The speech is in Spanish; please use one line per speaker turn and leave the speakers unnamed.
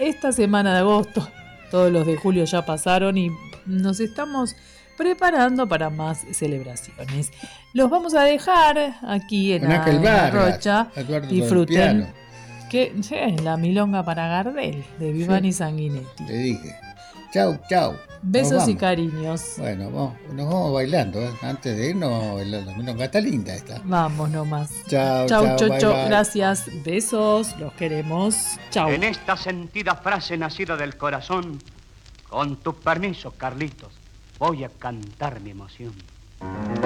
esta semana de agosto. Todos los de julio ya pasaron y nos estamos preparando para más celebraciones. Los vamos a dejar aquí en la Rocha. Disfruten. Que es la milonga para Gardel de Vivani Sanguinetti.
Le dije. Chau, chau.
Besos y cariños.
Bueno, nos vamos bailando. Antes de irnos vamos a bailar. La milonga está linda esta.
Vamos nomás.
Chau,
chau.
Bye.
Gracias. Besos. Los queremos. Chau.
En esta sentida frase nacida del corazón, con tu permiso, Carlitos, voy a cantar mi emoción.